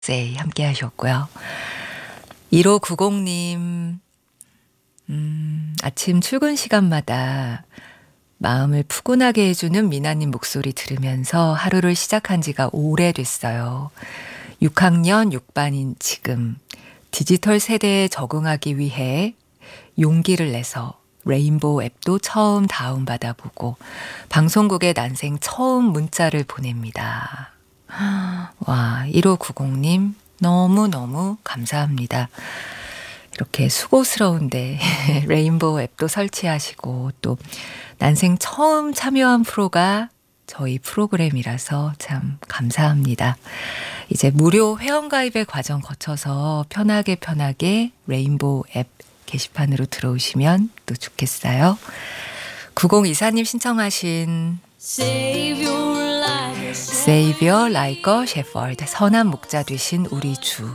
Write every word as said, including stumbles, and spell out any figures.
세이 함께 하셨고요. 일오구공님 음, 아침 출근 시간마다 마음을 푸근하게 해주는 미나님 목소리 들으면서 하루를 시작한 지가 오래됐어요. 육 학년 육 반인 지금 디지털 세대에 적응하기 위해 용기를 내서 레인보우 앱도 처음 다운받아보고 방송국에 난생 처음 문자를 보냅니다. 와, 일오구공님 너무너무 감사합니다. 이렇게 수고스러운데 레인보우 앱도 설치하시고 또 난생 처음 참여한 프로가 저희 프로그램이라서 참 감사합니다. 이제 무료 회원가입의 과정 거쳐서 편하게 편하게 레인보우 앱 게시판으로 들어오시면 또 좋겠어요. 구공이사님 신청하신 Savior like a shepherd 선한 목자 되신 우리 주